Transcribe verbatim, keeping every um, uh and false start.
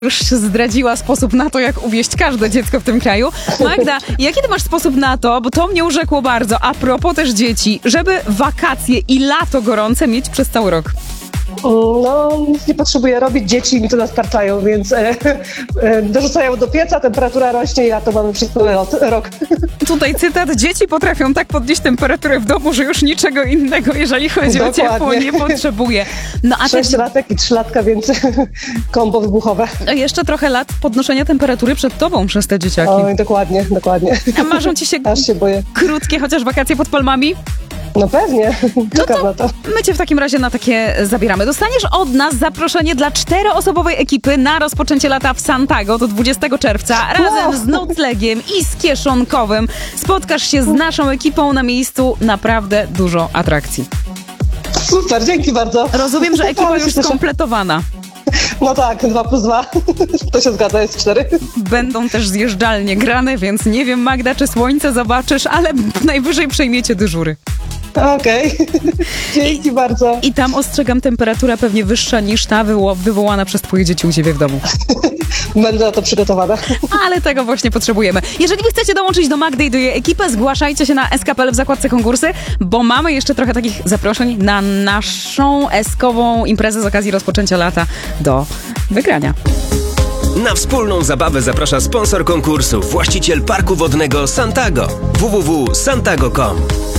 Już zdradziła sposób na to, jak uwieść każde dziecko w tym kraju. Magda, jaki ty masz sposób na to, bo to mnie urzekło bardzo, a propos też dzieci, żeby wakacje i lato gorące mieć przez cały rok? No, nic nie potrzebuję robić, dzieci mi to nastarczają, więc e, e, dorzucają do pieca, temperatura rośnie i ja to mamy przez cały rok. Tutaj cytat, dzieci potrafią tak podnieść temperaturę w domu, że już niczego innego, jeżeli chodzi Dokładnie. o ciepło, nie potrzebuje. No, a Sześć te... latek i trzy latka, więc kombo wybuchowe. Jeszcze trochę lat podnoszenia temperatury przed tobą przez te dzieciaki. Oj, dokładnie, dokładnie. A marzą ci się Aż się boję. krótkie chociaż wakacje pod palmami? No pewnie, czekam na to. My cię w takim razie na takie zabieramy. Dostaniesz od nas zaproszenie dla czteroosobowej ekipy na rozpoczęcie lata w Santiago do dwudziestego czerwca razem Wow. z noclegiem i z kieszonkowym. Spotkasz się z naszą ekipą na miejscu. Naprawdę dużo atrakcji. Super, dzięki bardzo. Rozumiem, że ekipa Ale już się cieszę. skompletowana. No tak, dwa plus dwa. To się zgadza, jest cztery. Będą też zjeżdżalnie grane, więc nie wiem, Magda, czy słońce zobaczysz, ale najwyżej przejmiecie dyżury. Okej, dzięki bardzo. I tam ostrzegam, temperatura pewnie wyższa niż ta wywo- wywołana przez twoje dzieci u ciebie w domu. Będę na to przygotowana. Ale tego właśnie potrzebujemy. Jeżeli wy chcecie dołączyć do Magdy i do jej ekipy, zgłaszajcie się na S K P L w zakładce konkursy, bo mamy jeszcze trochę takich zaproszeń na naszą eskową imprezę z okazji rozpoczęcia lata do wygrania. Na wspólną zabawę zaprasza sponsor konkursu, właściciel parku wodnego Santago. w w w kropka santago kropka com